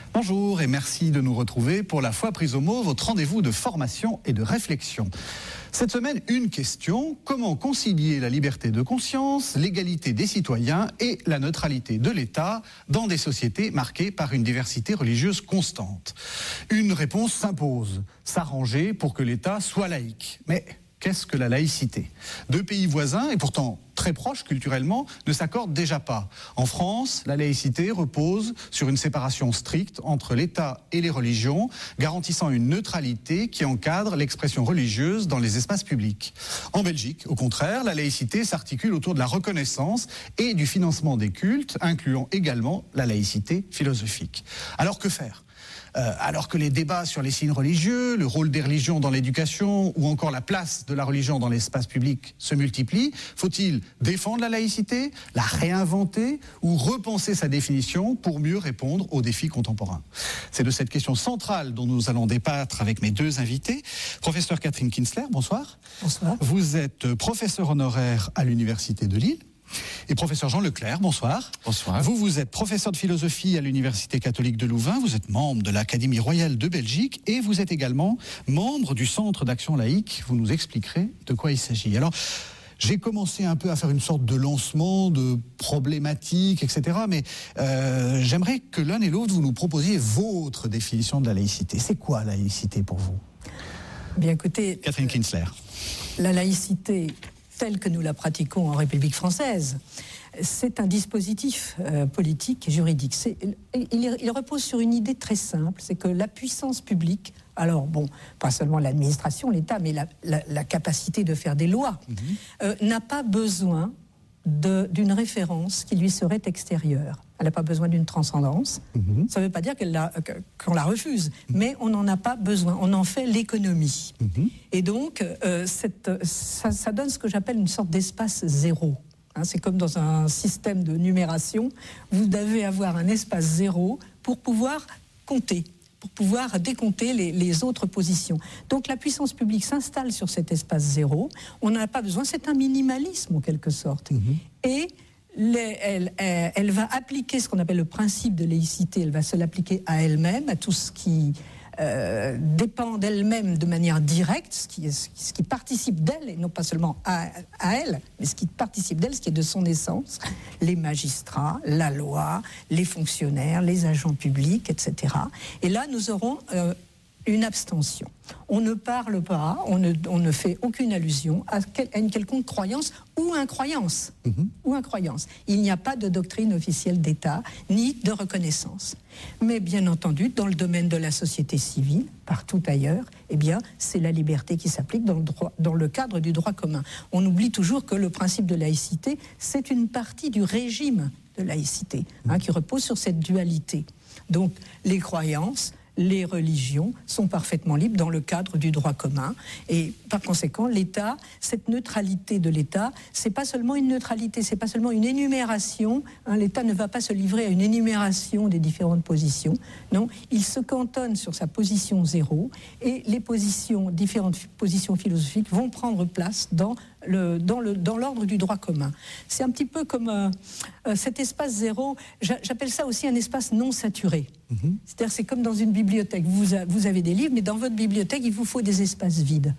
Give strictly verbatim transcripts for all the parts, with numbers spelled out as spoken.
Bonjour et merci de nous retrouver pour La Foi prise au mot, votre rendez-vous de formation et de réflexion. Cette semaine, une question: comment concilier la liberté de conscience, l'égalité des citoyens et la neutralité de l'État dans des sociétés marquées par une diversité religieuse constante? Une réponse s'impose: s'arranger pour que l'État soit laïque. Mais qu'est-ce que la laïcité? Deux pays voisins, et pourtant très proches culturellement, ne s'accordent déjà pas. En France, la laïcité repose sur une séparation stricte entre l'État et les religions, garantissant une neutralité qui encadre l'expression religieuse dans les espaces publics. En Belgique, au contraire, la laïcité s'articule autour de la reconnaissance et du financement des cultes, incluant également la laïcité philosophique. Alors que faire ? Euh, alors que les débats sur les signes religieux, le rôle des religions dans l'éducation ou encore la place de la religion dans l'espace public se multiplient, faut-il défendre la laïcité, la réinventer ou repenser sa définition pour mieux répondre aux défis contemporains? C'est de cette question centrale dont nous allons débattre avec mes deux invités. Professeur Catherine Kinsler, bonsoir. Bonsoir. Vous êtes professeur honoraire à l'Université de Lille. Et professeur Jean Leclerc, bonsoir. Bonsoir. Vous, vous êtes professeur de philosophie à l'Université catholique de Louvain, vous êtes membre de l'Académie royale de Belgique et vous êtes également membre du Centre d'action laïque. Vous nous expliquerez de quoi il s'agit. Alors, j'ai commencé un peu à faire une sorte de lancement de problématiques, et cetera. Mais euh, j'aimerais que l'un et l'autre, vous nous proposiez votre définition de la laïcité. C'est quoi la laïcité pour vous? Bien écoutez, Catherine Kinsler. La laïcité telle que nous la pratiquons en République française, c'est un dispositif euh, politique et juridique. C'est, il, il repose sur une idée très simple, c'est que la puissance publique, alors bon, pas seulement l'administration, l'État, mais la, la, la capacité de faire des lois, mmh. euh, n'a pas besoin de, d'une référence qui lui serait extérieure. Elle n'a pas besoin d'une transcendance. Mmh. Ça ne veut pas dire qu'elle la, qu'on la refuse, mmh. mais on n'en a pas besoin. On en fait l'économie. Mmh. Et donc, euh, cette, ça, ça donne ce que j'appelle une sorte d'espace zéro. Hein, c'est comme dans un système de numération. Vous devez avoir un espace zéro pour pouvoir compter, pour pouvoir décompter les, les autres positions. Donc la puissance publique s'installe sur cet espace zéro. On n'en a pas besoin. C'est un minimalisme, en quelque sorte. Mmh. Et Les, elle, elle, elle va appliquer ce qu'on appelle le principe de laïcité, elle va se l'appliquer à elle-même, à tout ce qui euh, dépend d'elle-même de manière directe, ce qui, ce qui participe d'elle, et non pas seulement à, à elle, mais ce qui participe d'elle, ce qui est de son essence, les magistrats, la loi, les fonctionnaires, les agents publics, et cetera. Et là, nous aurons euh, une abstention. On ne parle pas, on ne, on ne fait aucune allusion à, quel, à une quelconque croyance ou incroyance. Mm-hmm. Ou incroyance. Il n'y a pas de doctrine officielle d'État, ni de reconnaissance. Mais bien entendu, dans le domaine de la société civile, partout ailleurs, eh bien, c'est la liberté qui s'applique dans le, droit, dans le cadre du droit commun. On oublie toujours que le principe de laïcité, c'est une partie du régime de laïcité, hein, qui repose sur cette dualité. Donc, les croyances, les religions sont parfaitement libres dans le cadre du droit commun. Et par conséquent, l'État, cette neutralité de l'État, c'est pas seulement une neutralité, c'est pas seulement une énumération. Hein, L'État ne va pas se livrer à une énumération des différentes positions. Non, il se cantonne sur sa position zéro et les positions, différentes positions philosophiques vont prendre place dans Le, dans, le, dans l'ordre du droit commun. C'est un petit peu comme euh, euh, cet espace zéro, j'appelle ça aussi un espace non saturé. Mm-hmm. C'est-à-dire c'est comme dans une bibliothèque, vous, a, vous avez des livres, mais dans votre bibliothèque, il vous faut des espaces vides.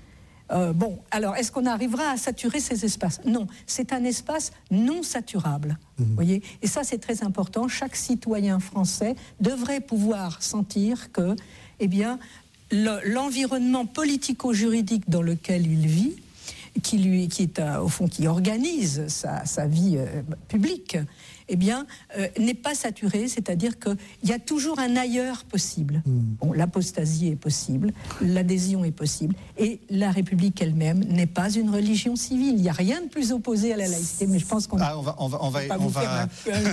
Euh, bon, alors est-ce qu'on arrivera à saturer ces espaces? Non, c'est un espace non saturable. Mm-hmm. Voyez, et ça c'est très important, chaque citoyen français devrait pouvoir sentir que, eh bien, le, l'environnement politico-juridique dans lequel il vit, qui lui, qui est euh, au fond qui organise sa, sa vie euh, publique, eh bien, euh, n'est pas saturé, c'est-à-dire qu'il y a toujours un ailleurs possible. Mmh. Bon, l'apostasie est possible, l'adhésion est possible, et la République elle-même n'est pas une religion civile. Il n'y a rien de plus opposé à la laïcité, mais je pense qu'on ah, on va, on va, on va, on va,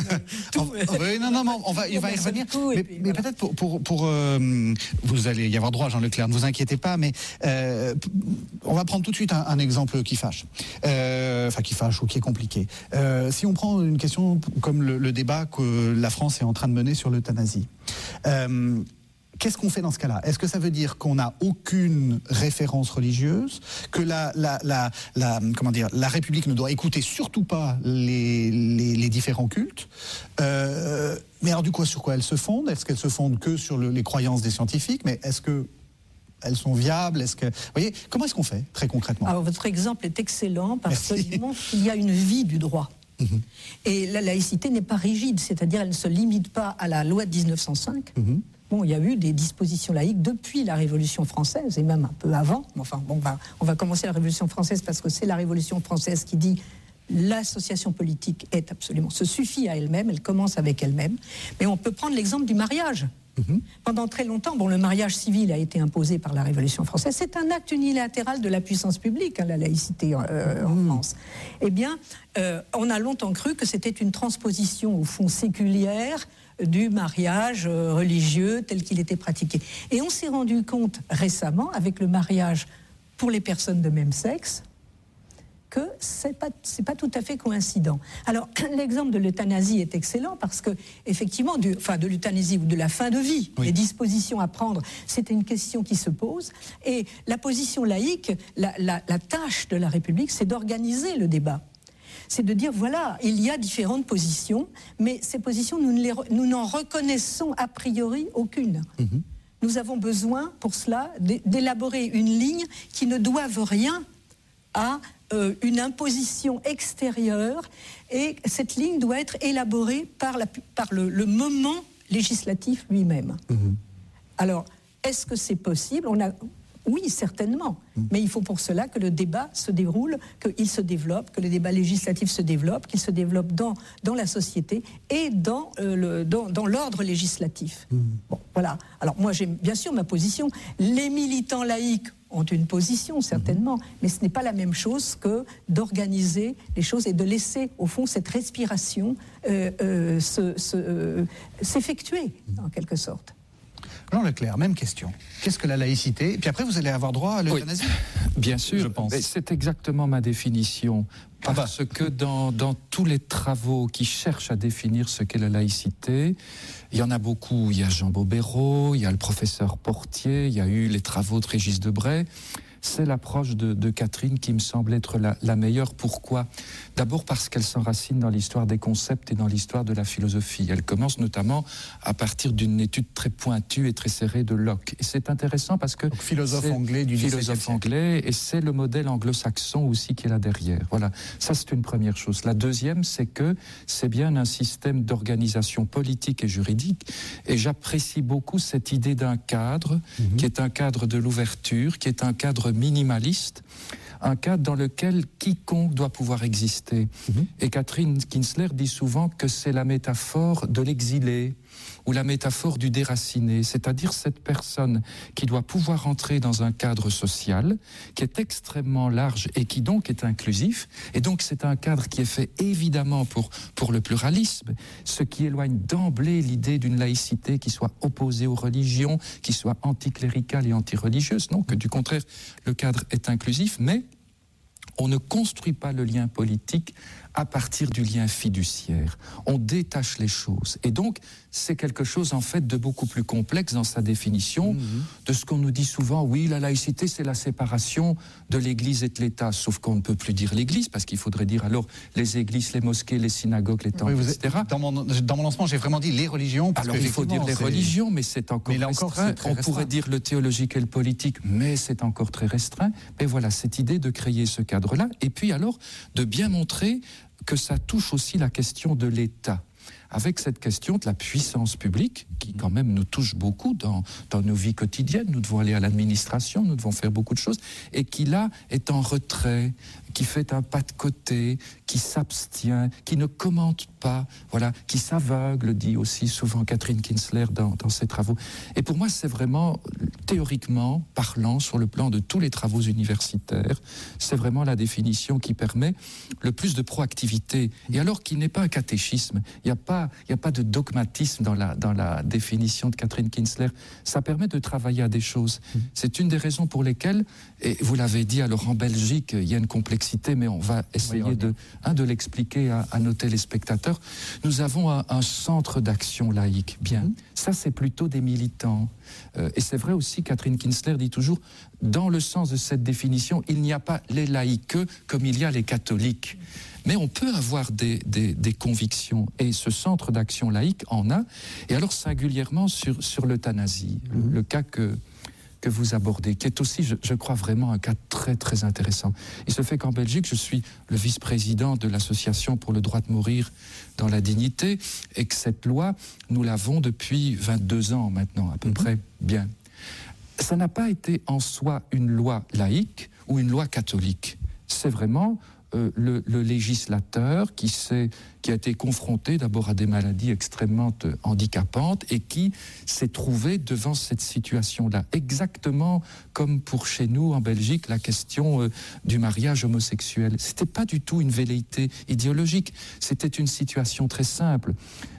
oui, non, non, non, on va, il va y revenir. Mais, puis, mais voilà. Peut-être pour, pour, pour euh, vous allez y avoir droit, Jean Leclerc, ne vous inquiétez pas, mais euh, on va prendre tout de suite un, un exemple qui fâche, euh, enfin qui fâche ou qui est compliqué. Euh, si on prend une question comme le, le débat que la France est en train de mener sur l'euthanasie. Euh, Qu'est-ce qu'on fait dans ce cas-là? Est-ce que ça veut dire qu'on n'a aucune référence religieuse, que la, la, la, la, comment dire, la République ne doit écouter surtout pas les, les, les différents cultes? euh, Mais Mais alors du coup, sur quoi elles se fondent? Est-ce qu'elles se fondent que sur le, les croyances des scientifiques? Mais est-ce que elles sont viables? Est-ce que, vous voyez, comment est-ce qu'on fait très concrètement? Alors votre exemple est excellent parce Merci. qu'il montre qu'il y a une vie du droit. Mmh. Et la laïcité n'est pas rigide, c'est-à-dire elle ne se limite pas à la loi de dix-neuf cent cinq. Mmh. Bon, il y a eu des dispositions laïques depuis la Révolution française et même un peu avant. Enfin, bon, on va, on va commencer la Révolution française parce que c'est la Révolution française qui dit l'association politique est absolument, se suffit à elle-même, elle commence avec elle-même. Mais on peut prendre l'exemple du mariage. Mmh. Pendant très longtemps, bon, le mariage civil a été imposé par la Révolution française. C'est un acte unilatéral de la puissance publique, hein, la laïcité euh, en France. Eh bien, euh, on a longtemps cru que c'était une transposition, au fond, séculière du mariage euh, religieux tel qu'il était pratiqué. Et on s'est rendu compte récemment, avec le mariage pour les personnes de même sexe, que c'est pas, c'est pas tout à fait coïncident. Alors, l'exemple de l'euthanasie est excellent parce que, effectivement, du, enfin, de l'euthanasie ou de la fin de vie, oui. les dispositions à prendre, c'est une question qui se pose. Et la position laïque, la, la, la tâche de la République, c'est d'organiser le débat. C'est de dire, voilà, il y a différentes positions, mais ces positions, nous, ne les, nous n'en reconnaissons a priori aucune. Mm-hmm. Nous avons besoin, pour cela, d'élaborer une ligne qui ne doive rien à euh, une imposition extérieure, et cette ligne doit être élaborée par, la, par le, le moment législatif lui-même. Mmh. Alors, est-ce que c'est possible? On a, oui, certainement, mmh. mais il faut pour cela que le débat se déroule, qu'il se développe, que le débat législatif se développe, qu'il se développe dans, dans la société et dans, euh, le, dans, dans l'ordre législatif. Mmh. Bon, voilà. Alors moi, j'ai bien sûr ma position. Les militants laïcs ont une position, certainement, mmh. mais ce n'est pas la même chose que d'organiser les choses et de laisser, au fond, cette respiration euh, euh, se, se, euh, s'effectuer, mmh. en quelque sorte. Jean Leclerc, même question. Qu'est-ce que la laïcité? Et puis après, vous allez avoir droit à l'euthanasie? Oui, bien sûr, je pense. C'est exactement ma définition. Parce ah bah. que dans, dans tous les travaux qui cherchent à définir ce qu'est la laïcité, il y en a beaucoup. Il y a Jean Bobéro, il y a le professeur Portier, il y a eu les travaux de Régis Debray. C'est l'approche de, de Catherine qui me semble être la, la meilleure. Pourquoi? D'abord parce qu'elle s'enracine dans l'histoire des concepts et dans l'histoire de la philosophie. Elle commence notamment à partir d'une étude très pointue et très serrée de Locke. Et c'est intéressant parce que... Donc, philosophe anglais du dix-septième Philosophe siècle. anglais, et c'est le modèle anglo-saxon aussi qui est là derrière. Voilà, ça c'est une première chose. La deuxième, c'est que c'est bien un système d'organisation politique et juridique. Et j'apprécie beaucoup cette idée d'un cadre, mm-hmm. qui est un cadre de l'ouverture, qui est un cadre minimaliste, un cadre dans lequel quiconque doit pouvoir exister. Mmh. Et Catherine Kinsler dit souvent que c'est la métaphore de l'exilé ou la métaphore du déraciné, c'est-à-dire cette personne qui doit pouvoir entrer dans un cadre social qui est extrêmement large et qui donc est inclusif. Et donc c'est un cadre qui est fait évidemment pour, pour le pluralisme, ce qui éloigne d'emblée l'idée d'une laïcité qui soit opposée aux religions, qui soit anticléricale et antireligieuse. Non, que du contraire, le cadre est inclusif, mais on ne construit pas le lien politique à partir du lien fiduciaire. On détache les choses. Et donc, c'est quelque chose, en fait, de beaucoup plus complexe dans sa définition mmh. de ce qu'on nous dit souvent, oui, la laïcité, c'est la séparation de l'Église et de l'État. Sauf qu'on ne peut plus dire l'Église, parce qu'il faudrait dire alors les églises, les mosquées, les synagogues, les temples, oui, et cetera. Dans mon, dans mon lancement, j'ai vraiment dit les religions. Parce alors, il faut dire les c'est... religions, mais c'est encore mais restreint. Encore, c'est On restreint. pourrait dire le théologique et le politique, mais c'est encore très restreint. Mais voilà, cette idée de créer ce cadre-là. Et puis alors, de bien montrer que ça touche aussi la question de l'État, avec cette question de la puissance publique, qui quand même nous touche beaucoup dans, dans nos vies quotidiennes. Nous devons aller à l'administration, nous devons faire beaucoup de choses, et qui là est en retrait, qui fait un pas de côté, qui s'abstient, qui ne commente pas, voilà, qui s'aveugle, dit aussi souvent Catherine Kinsler dans, dans ses travaux. Et pour moi, c'est vraiment, théoriquement parlant, sur le plan de tous les travaux universitaires, c'est vraiment la définition qui permet le plus de proactivité. Et alors qu'il n'est pas un catéchisme, il n'y a pas, il n'y a pas de dogmatisme dans la, dans la définition de Catherine Kinsler. Ça permet de travailler à des choses. Mmh. C'est une des raisons pour lesquelles, et vous l'avez dit, alors en Belgique, il y a une complexité, mais on va essayer oui, de, hein, de l'expliquer à, à nos téléspectateurs. Nous avons un, un centre d'action laïque. Bien, mmh. ça c'est plutôt des militants. Euh, et c'est vrai aussi, Catherine Kinsler dit toujours, dans le sens de cette définition, il n'y a pas les laïques comme il y a les catholiques. mais on peut avoir des, des, des convictions, et ce centre d'action laïque en a, et alors singulièrement sur, sur l'euthanasie, mmh. le, le cas que, que vous abordez, qui est aussi, je, je crois, vraiment un cas très très intéressant. Il se fait qu'en Belgique, je suis le vice-président de l'Association pour le droit de mourir dans la dignité, et que cette loi, nous l'avons depuis vingt-deux ans maintenant, à peu mmh. près bien. Ça n'a pas été en soi une loi laïque ou une loi catholique. C'est vraiment euh, le, le législateur qui, s'est, qui a été confronté d'abord à des maladies extrêmement euh, handicapantes et qui s'est trouvé devant cette situation-là. Exactement comme pour chez nous en Belgique, la question euh, du mariage homosexuel. C'était pas du tout une velléité idéologique. C'était une situation très simple.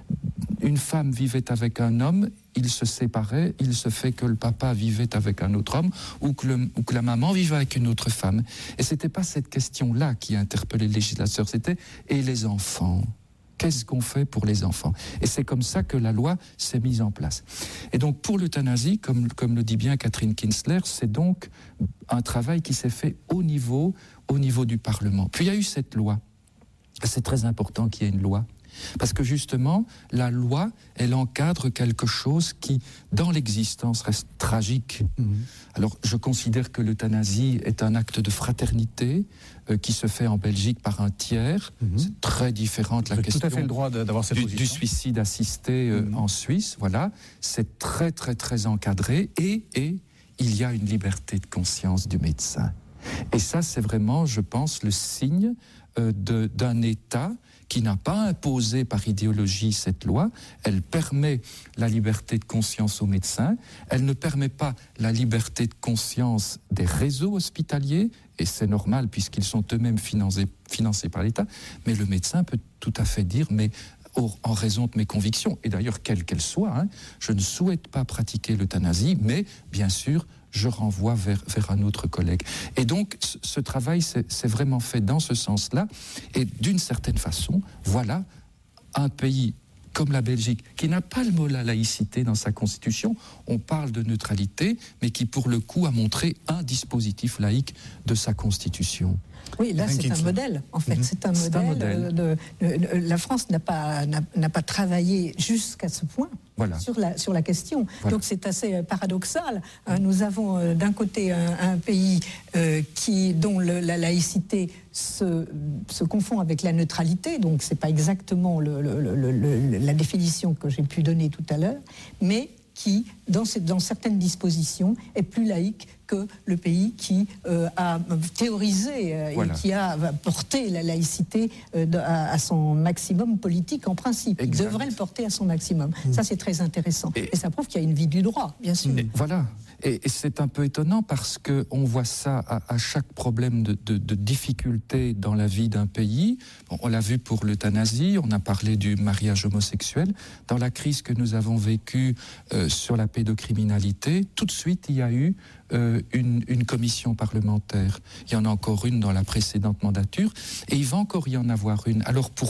Une femme vivait avec un homme, ils se séparaient, il se fait que le papa vivait avec un autre homme ou que, le, ou que la maman vivait avec une autre femme. Et ce n'était pas cette question-là qui interpellait le législateur, c'était « et les enfants ?» Qu'est-ce qu'on fait pour les enfants? Et c'est comme ça que la loi s'est mise en place. Et donc pour l'euthanasie, comme, comme le dit bien Catherine Kinsler, c'est donc un travail qui s'est fait au niveau, au niveau du Parlement. Puis il y a eu cette loi. C'est très important qu'il y ait une loi. Parce que justement, la loi, elle encadre quelque chose qui, dans l'existence, reste tragique. Mmh. Alors, je considère que l'euthanasie est un acte de fraternité euh, qui se fait en Belgique par un tiers. Mmh. C'est très différent de la question tout à fait le droit d'avoir cette du, position. du suicide assisté euh, mmh. en Suisse. Voilà, c'est très, très, très encadré. Et, et il y a une liberté de conscience du médecin. Et ça, c'est vraiment, je pense, le signe euh, de, d'un État qui n'a pas imposé par idéologie cette loi. Elle permet la liberté de conscience aux médecins, elle ne permet pas la liberté de conscience des réseaux hospitaliers, et c'est normal puisqu'ils sont eux-mêmes financés, financés par l'État, mais le médecin peut tout à fait dire, mais en raison de mes convictions, et d'ailleurs quelles qu'elles soient, hein, je ne souhaite pas pratiquer l'euthanasie, mais bien sûr, je renvoie vers, vers un autre collègue. Et donc, ce, ce travail, c'est, c'est vraiment fait dans ce sens-là. Et d'une certaine façon, voilà un pays comme la Belgique, qui n'a pas le mot la laïcité dans sa constitution. On parle de neutralité, mais qui, pour le coup, a montré un dispositif laïque de sa constitution. Oui, là, c'est un modèle, en fait. Mm-hmm. C'est un c'est modèle. Un modèle. De, de, de, la France n'a pas, n'a, n'a pas travaillé jusqu'à ce point voilà. sur, la, sur la question. Voilà. Donc, c'est assez paradoxal. Euh, nous avons, euh, d'un côté, un, un pays euh, qui, dont le, la laïcité se, se confond avec la neutralité. Donc, ce n'est pas exactement le, le, le, le, la définition que j'ai pu donner tout à l'heure, mais qui, dans, dans certaines dispositions, est plus laïque que le pays qui euh, a théorisé euh, voilà. et qui a porté la laïcité euh, à, à son maximum politique en principe. Exact. Il devrait le porter à son maximum. Mmh. Ça, c'est très intéressant. Et, et ça prouve qu'il y a une vie du droit, bien sûr. Et, voilà. Et, et c'est un peu étonnant parce qu'on voit ça à, à chaque problème de, de, de difficulté dans la vie d'un pays. Bon, on l'a vu pour l'euthanasie, on a parlé du mariage homosexuel. Dans la crise que nous avons vécue euh, sur la pédocriminalité, tout de suite, il y a eu Euh, une, une commission parlementaire. Il y en a encore une dans la précédente mandature et il va encore y en avoir une. Alors pourquoi ?